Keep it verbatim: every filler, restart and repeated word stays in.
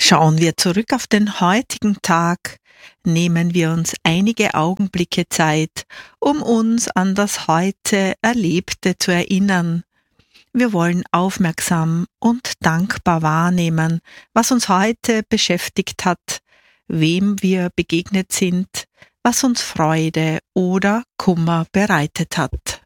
Schauen wir zurück auf den heutigen Tag, nehmen wir uns einige Augenblicke Zeit, um uns an das heute Erlebte zu erinnern. Wir wollen aufmerksam und dankbar wahrnehmen, was uns heute beschäftigt hat, wem wir begegnet sind, was uns Freude oder Kummer bereitet hat.